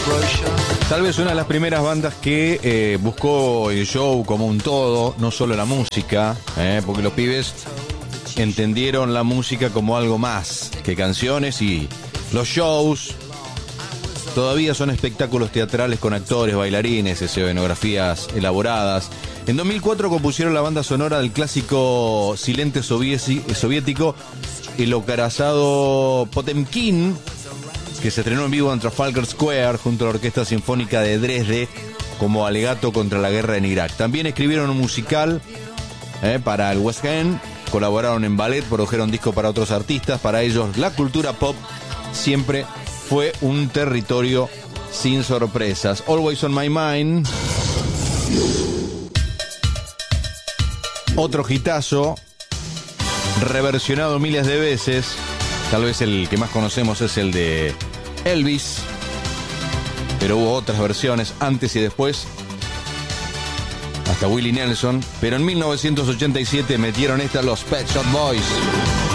Tal vez una de las primeras bandas que buscó el show como un todo, no solo la música, porque los pibes entendieron la música como algo más que canciones, y los shows todavía son espectáculos teatrales con actores, bailarines, escenografías elaboradas. En 2004 compusieron la banda sonora del clásico silente soviético El acorazado Potemkin, que se estrenó en vivo en Trafalgar Square junto a la Orquesta Sinfónica de Dresde como alegato contra la guerra en Irak. También escribieron un musical para el West End, colaboraron en ballet, produjeron discos para otros artistas. Para ellos la cultura pop siempre fue un territorio sin sorpresas. Always on My Mind, otro hitazo, reversionado miles de veces. Tal vez el que más conocemos es el de Elvis, pero hubo otras versiones antes y después, hasta Willie Nelson. Pero en 1987 metieron esta los Pet Shop Boys.